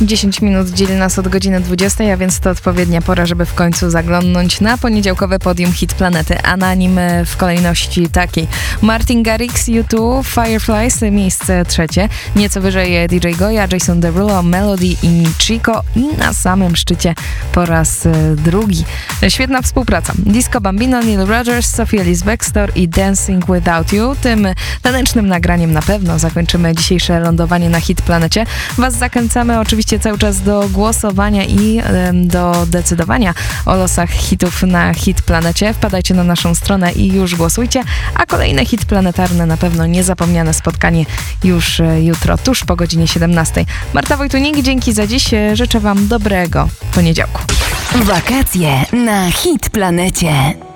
10 minut dzieli nas od godziny 20, a więc to odpowiednia pora, żeby w końcu zaglądnąć na poniedziałkowe podium Hit Planety, a na nim w kolejności takiej: Martin Garrix, U2, Fireflies, miejsce trzecie, nieco wyżej DJ Goya, Jason Derulo, Melody i Chico i na samym szczycie po raz drugi. Świetna współpraca. Disco Bambino, Neil Rogers, Sophie Ellis Bextor i Dancing Without You. Tym tanecznym nagraniem na pewno zakończymy dzisiejsze lądowanie na Hit Planecie. Was zachęcamy oczywiście cały czas do głosowania i do decydowania o losach hitów na Hit Planecie. Wpadajcie na naszą stronę i już głosujcie, a kolejne Hit Planetarne na pewno niezapomniane spotkanie już jutro, tuż po godzinie 17. Marta Wojtunik, dzięki za dziś. Życzę wam dobrego poniedziałku. Wakacje na Hit Planecie.